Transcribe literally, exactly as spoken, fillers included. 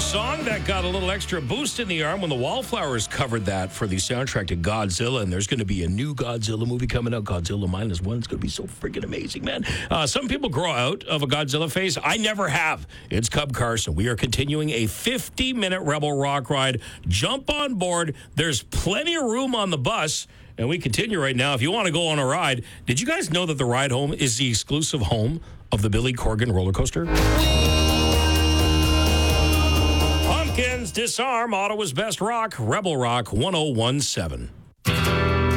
song that got a little extra boost in the arm when the Wallflowers covered that for the soundtrack to Godzilla, and there's going to be a new Godzilla movie coming out, Godzilla Minus One. It's going to be so freaking amazing, man. Uh, some people grow out of a Godzilla phase. I never have. It's Cub Carson. We are continuing a fifty-minute Rebel Rock ride. Jump on board. There's plenty of room on the bus. And we continue right now. If you want to go on a ride, did you guys know that the ride home is the exclusive home of the Billy Corgan roller coaster? Pumpkins, Disarm, Ottawa's Best Rock, Rebel Rock one oh one seven.